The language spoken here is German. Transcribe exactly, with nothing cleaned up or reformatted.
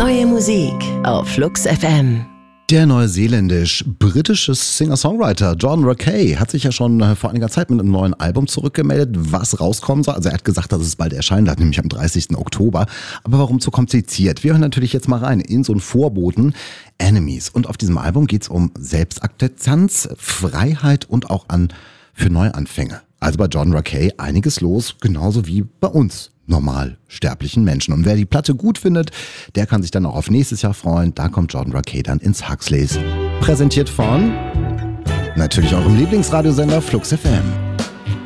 Neue Musik auf Flux F M. Der neuseeländisch-britische Singer-Songwriter Jordan Rakei hat sich ja schon vor einiger Zeit mit einem neuen Album zurückgemeldet, was rauskommen soll. Also er hat gesagt, dass es bald erscheinen wird, nämlich am dreißigsten Oktober. Aber warum so kompliziert? Wir hören natürlich jetzt mal rein in so einen Vorboten, Enemies. Und auf diesem Album geht es um Selbstakzeptanz, Freiheit und auch an für Neuanfänge. Also bei Jordan Rakei einiges los, genauso wie bei uns normal sterblichen Menschen. Und wer die Platte gut findet, der kann sich dann auch auf nächstes Jahr freuen. Da kommt Jordan Rakei dann ins Huxleys. Präsentiert von natürlich eurem Lieblingsradiosender Flux F M.